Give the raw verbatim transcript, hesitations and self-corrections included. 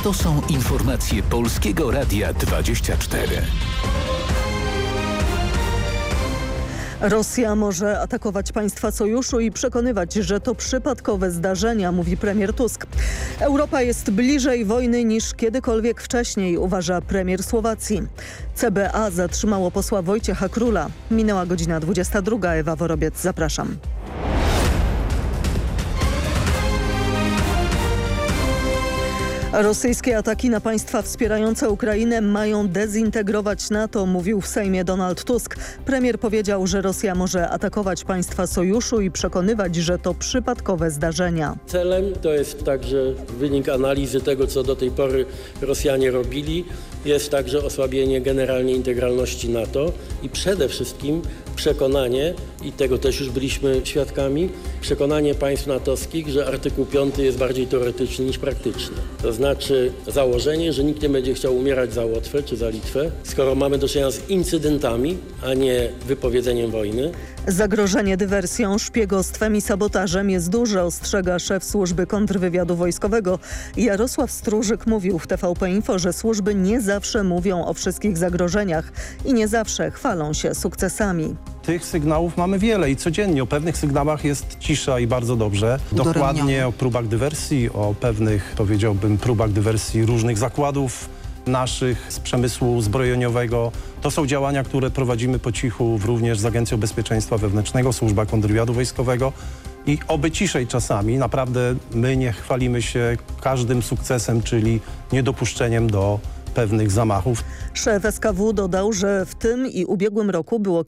To są informacje Polskiego Radia dwadzieścia cztery. Rosja może atakować państwa sojuszu i przekonywać, że to przypadkowe zdarzenia, mówi premier Tusk. Europa jest bliżej wojny niż kiedykolwiek wcześniej, uważa premier Słowacji. C B A zatrzymało posła Wojciecha Króla. Minęła godzina dwudziesta druga. Ewa Worobiec, zapraszam. Rosyjskie ataki na państwa wspierające Ukrainę mają dezintegrować NATO, mówił w Sejmie Donald Tusk. Premier powiedział, że Rosja może atakować państwa sojuszu i przekonywać, że to przypadkowe zdarzenia. Celem to jest także wynik analizy tego, co do tej pory Rosjanie robili. Jest także osłabienie generalnie integralności NATO i przede wszystkim przekonanie, i tego też już byliśmy świadkami, przekonanie państw natowskich, że artykuł piąty jest bardziej teoretyczny niż praktyczny. To znaczy założenie, że nikt nie będzie chciał umierać za Łotwę czy za Litwę, skoro mamy do czynienia z incydentami, a nie wypowiedzeniem wojny. Zagrożenie dywersją, szpiegostwem i sabotażem jest duże, ostrzega szef służby kontrwywiadu wojskowego. Jarosław Stróżyk mówił w T V P Info, że służby nie zawsze mówią o wszystkich zagrożeniach i nie zawsze chwalą się sukcesami. Tych sygnałów mamy wiele i codziennie o pewnych sygnałach jest cisza i bardzo dobrze. Dokładnie o próbach dywersji, o pewnych, powiedziałbym, próbach dywersji różnych zakładów naszych z przemysłu zbrojeniowego. To są działania, które prowadzimy po cichu również z Agencją Bezpieczeństwa Wewnętrznego, Służba Kontrwywiadu Wojskowego i oby ciszej czasami. Naprawdę my nie chwalimy się każdym sukcesem, czyli niedopuszczeniem do pewnych zamachów. Szef S K W dodał, że w tym i ubiegłym roku było